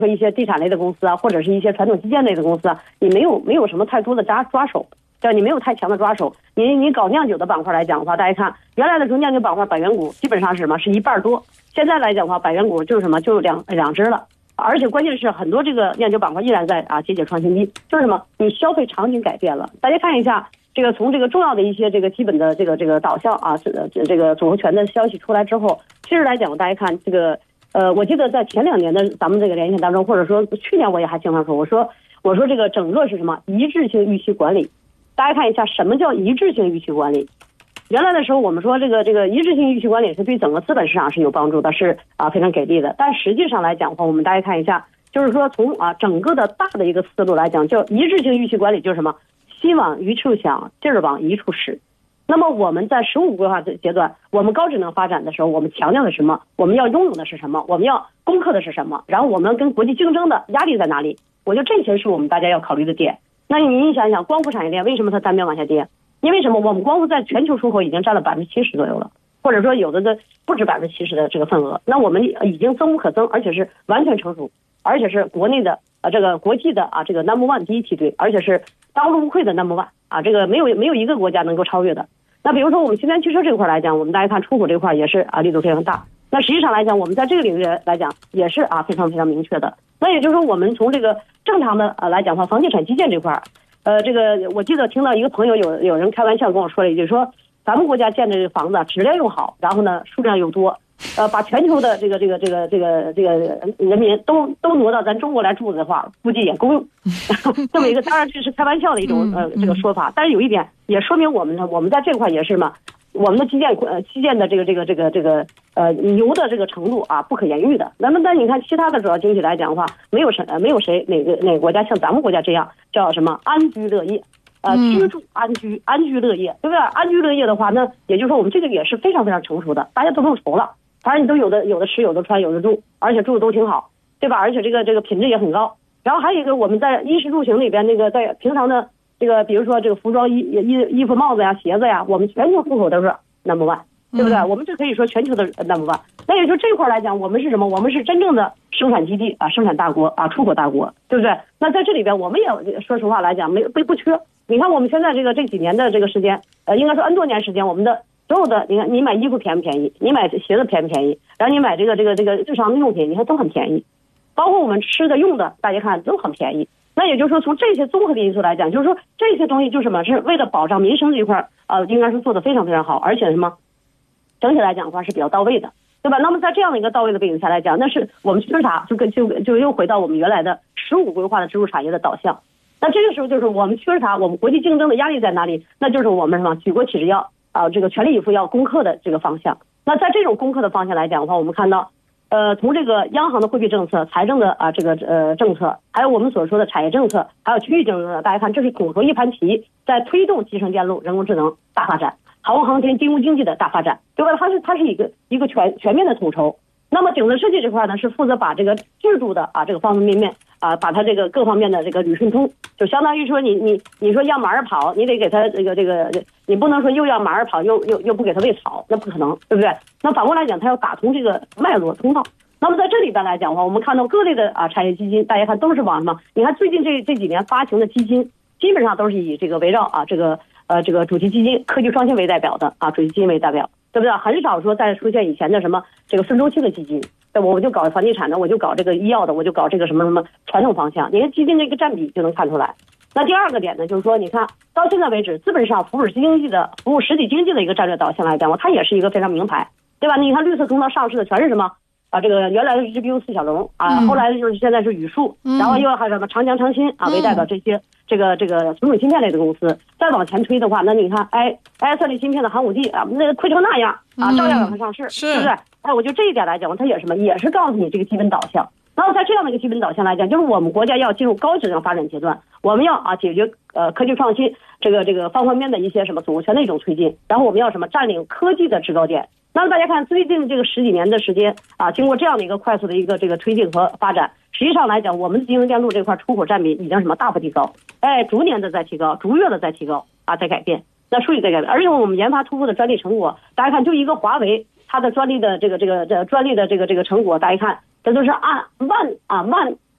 说一些地产类的公司啊，或者是一些传统基建类的公司啊，你没有什么太多的抓手，对，你没有太强的抓手。你搞酿酒的板块来讲的话，大家看原来的时候酿酒板块百元股基本上是什么，是一半多，现在来讲的话，百元股就是什么，就两只了。而且关键是很多这个酿酒板块依然在节节创新低，就是什么，你消费场景改变了。大家看一下这个从这个重要的一些这个基本的这个导向啊，这个组合拳的消息出来之后，其实来讲大家看这个我记得在前2年的咱们这个连线当中，或者说去年我也还经常说，我说这个整个是什么一致性预期管理。大家看一下什么叫一致性预期管理。原来的时候我们说这个一致性预期管理是对整个资本市场是有帮助的，是非常给力的。但实际上来讲的话，我们大家看一下，就是说从整个的大的一个思路来讲，叫一致性预期管理就是什么，心往一处想，劲儿往一处使。那么我们在15规划阶段，我们高质能发展的时候，我们强调的是什么？我们要拥有的是什么？我们要攻克的是什么？然后我们跟国际竞争的压力在哪里？我觉得这些是我们大家要考虑的点。那你想想，光伏产业链为什么它单边往下跌？因为什么？我们光伏在全球出口已经占了70%左右了，或者说有的不止70%的这个份额。那我们已经增无可增，而且是完全成熟，而且是国内的这个国际的这个 No.1 第一梯队，而且是当之无愧的 No.1 这个没有一个国家能够超越的。那比如说我们新能源汽车这块来讲，我们大家看出口这块也是力度非常大。那实际上来讲，我们在这个领域来讲也是非常非常明确的。那也就是说，我们从这个正常的来讲的话，房地产基建这块这个我记得听到一个朋友有人开玩笑跟我说了一句，说咱们国家建的这个房子质量又好，然后呢数量又多，把全球的这个人民都挪到咱中国来住的话，估计也够用。这么一个，当然这是开玩笑的一种这个说法，但是有一点也说明我们在这块也是嘛，我们的基建的这个牛的这个程度不可言喻的。那么你看其他的主要经济来讲的话，没有谁哪个国家像咱们国家这样叫什么安居乐业。居住安居乐业，对不对？安居乐业的话，那也就是说我们这个也是非常非常成熟的，大家都不用愁了，反正你都有的吃，有的穿，有的住，而且住的都挺好，对吧？而且这个品质也很高。然后还有一个，我们在衣食住行里边那个在平常的这个，比如说这个服装衣服帽子呀鞋子呀，我们全球出口都是 No.1， 对不对？我们这可以说全球的 No.1。那也就这块来讲，我们是什么？我们是真正的生产基地生产大国出口大国，对不对？那在这里边我们也说实话来讲不缺。你看我们现在这几年的这个时间，应该说 N 多年时间，我们的所有的，你看你买衣服便不便宜，你买鞋子便不便宜，然后你买这个日常用品，你看都很便宜，包括我们吃的用的，大家看都很便宜。那也就是说，从这些综合的因素来讲，就是说这些东西就是什么，是为了保障民生这一块应该是做得非常非常好，而且什么，整体来讲的话是比较到位的，对吧？那么在这样的一个到位的背景下来讲，那是我们缺啥，就又回到我们原来的15规划的支柱产业的导向。那这个时候就是我们缺啥？我们国际竞争的压力在哪里？那就是我们什么举国起之要这个全力以赴要攻克的这个方向。那在这种攻克的方向来讲的话，我们看到从这个央行的货币政策、财政的这个政策，还有我们所说的产业政策，还有区域竞争政策，大家看这是统筹一盘棋，在推动集成电路、人工智能大发展、航空航天、金融经济的大发展，对吧？它是一个全面的统筹。那么景德设计这块呢，是负责把这个制度的这个方方面面把它这个各方面的这个捋顺通，就相当于说你说让马儿跑，你得给它这个，你不能说又让马儿跑又不给它喂草，那不可能，对不对？那反过来讲，它要打通这个脉络通道。那么在这里边来讲的话，我们看到各类的产业基金，大家看都是往什么？你看最近这几年发行的基金，基本上都是以这个围绕这个主题基金、科技创新为代表的主题基金为代表。对不对？很少说再出现以前的什么这个分周期的基金，我就搞房地产的，我就搞这个医药的，我就搞这个什么传统方向。你看基金这个占比就能看出来。那第二个点呢，就是说，你看到现在为止，资本上服务实体经济的一个战略导向来讲，它也是一个非常名牌，对吧？你看绿色通道上市的全是什么这个原来的 GPU 四小龙后来就是现在是宇树，然后又还有什么长江长新为代表这些这个存储芯片类的公司。再往前推的话，那你看算力芯片的寒武纪那个亏成那样照样让它上市，对不对？我觉得这一点来讲，它也是告诉你这个基本导向。然后在这样的一个基本导向来讲，就是我们国家要进入高质量发展阶段，我们要解决科技创新这个方方面面的一些什么组合拳的一种推进，然后我们要什么占领科技的制高点。那么大家看最近这个10几年的时间经过这样的一个快速的一个这个推进和发展，实际上来讲，我们的集成电路这块出口占比已经什么大幅提高，逐年的在提高，逐月的在提高在改变，那数据在改变。而且我们研发突破的专利成果，大家看就一个华为，它的专利的这个专利的这个成果，大家看这都是按万